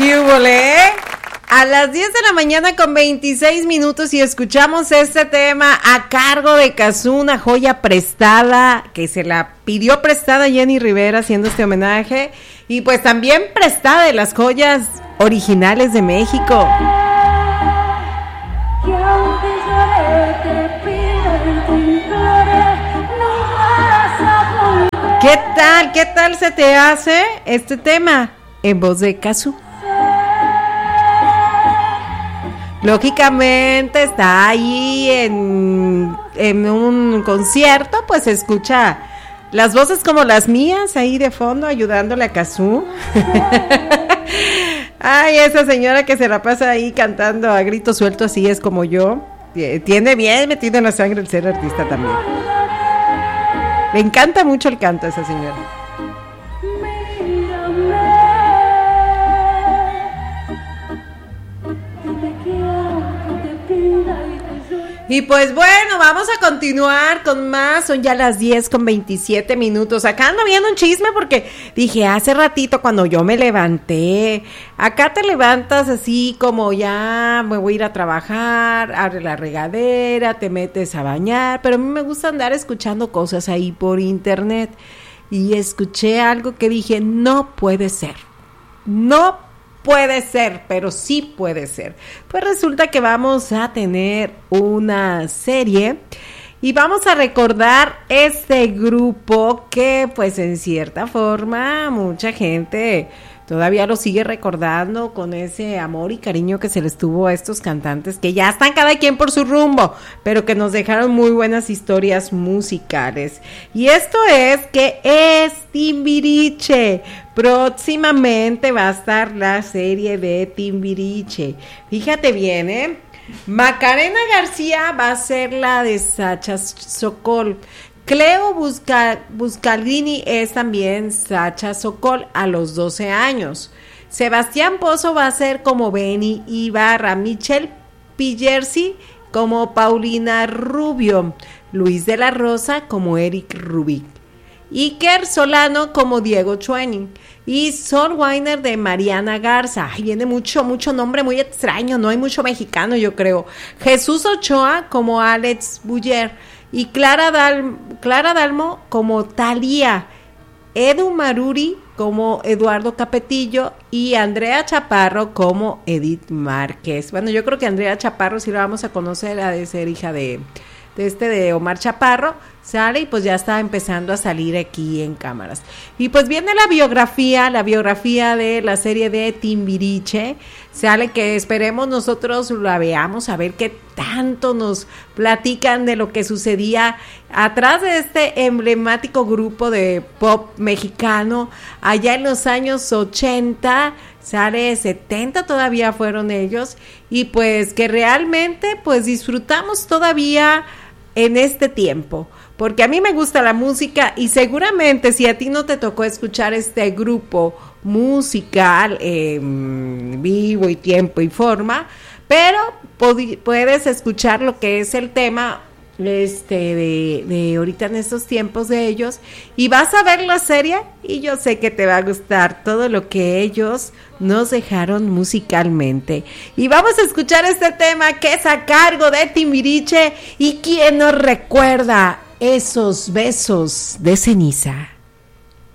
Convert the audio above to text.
¿Qué hubole? A las 10 de la mañana con 26 minutos y escuchamos este tema a cargo de Cazzu, una joya prestada, que se la pidió prestada Jenny Rivera haciendo este homenaje, y pues también prestada de las joyas originales de México. ¿Qué tal se te hace este tema en voz de Cazzu? Lógicamente está ahí en un concierto, pues escucha las voces como las mías ahí de fondo ayudándole a Cazzu. Ay, esa señora que se la pasa ahí cantando a grito suelto, así es como yo. Tiene bien metido en la sangre el ser artista también. Le encanta mucho el canto a esa señora. Y pues bueno, vamos a continuar con más, son ya las 10 con 27 minutos, acá ando viendo un chisme porque dije hace ratito cuando yo me levanté, acá te levantas así como ya me voy a ir a trabajar, abre la regadera, te metes a bañar, pero a mí me gusta andar escuchando cosas ahí por internet y escuché algo que dije no puede ser, pero sí puede ser. Pues resulta que vamos a tener una serie y vamos a recordar este grupo que pues en cierta forma mucha gente todavía lo sigue recordando con ese amor y cariño que se les tuvo a estos cantantes que ya están cada quien por su rumbo, pero que nos dejaron muy buenas historias musicales. Y esto es que es Timbiriche. Próximamente va a estar la serie de Timbiriche. Fíjate bien, Macarena García va a ser la de Sacha Sokol. Cleo Buscaldini es también Sacha Sokol a los 12 años. Sebastián Pozo va a ser como Benny Ibarra. Michelle Pillersi como Paulina Rubio. Luis de la Rosa como Eric Rubik. Iker Solano como Diego Chuening. Y Sol Weiner de Mariana Garza. Ay, viene mucho nombre muy extraño, no hay mucho mexicano yo creo. Jesús Ochoa como Alex Buller. Y Clara Dalmo como Thalía, Edu Maruri como Eduardo Capetillo y Andrea Chaparro como Edith Márquez. Bueno, yo creo que Andrea Chaparro sí la vamos a conocer, ha de ser hija de Omar Chaparro, sale y pues ya está empezando a salir aquí en cámaras. Y pues viene la biografía de la serie de Timbiriche, sale que esperemos nosotros la veamos, a ver qué tanto nos platican de lo que sucedía atrás de este emblemático grupo de pop mexicano, allá en los años 80, sale 70 todavía fueron ellos, y pues que realmente pues disfrutamos todavía en este tiempo, porque a mí me gusta la música y seguramente si a ti no te tocó escuchar este grupo musical en vivo y tiempo y forma, pero puedes escuchar lo que es el tema de ahorita en estos tiempos de ellos y vas a ver la serie y yo sé que te va a gustar todo lo que ellos nos dejaron musicalmente. Y vamos a escuchar este tema que es a cargo de Timbiriche y quien nos recuerda esos besos de ceniza.